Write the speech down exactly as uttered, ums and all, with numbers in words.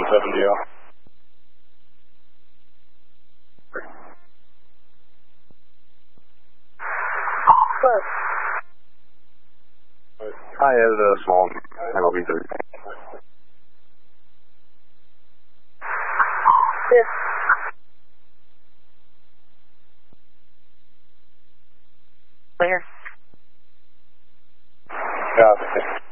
seventy off. Close. Hi, it's a small M L B thirty. This. Clear. Yeah.